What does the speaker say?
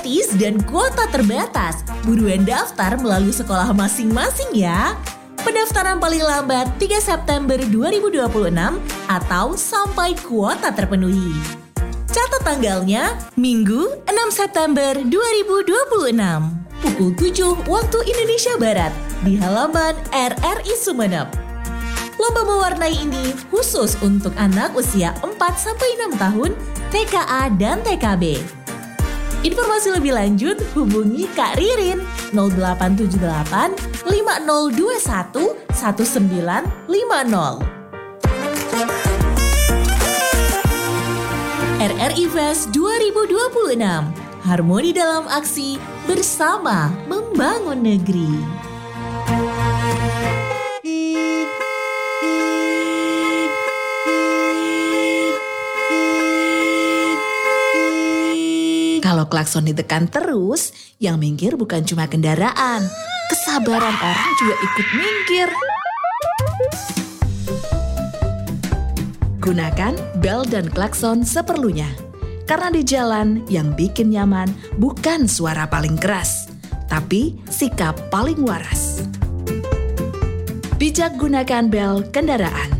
gratis dan kuota terbatas. Buruan daftar melalui sekolah masing-masing ya. Pendaftaran paling lambat 3 September 2026 atau sampai kuota terpenuhi. Catat tanggalnya, Minggu 6 September 2026. Pukul 7 waktu Indonesia Barat di halaman RRI Sumeneb. Lomba mewarnai ini khusus untuk anak usia 4-6 tahun, TKA dan TKB. Informasi lebih lanjut hubungi Kak Ririn 0878 5021 1950. RRI Fest 2026, harmoni dalam aksi bersama membangun negeri. Kalau klakson ditekan terus, yang minggir bukan cuma kendaraan, kesabaran orang juga ikut minggir. Gunakan bel dan klakson seperlunya. Karena di jalan yang bikin nyaman bukan suara paling keras, tapi sikap paling waras. Bijak gunakan bel kendaraan.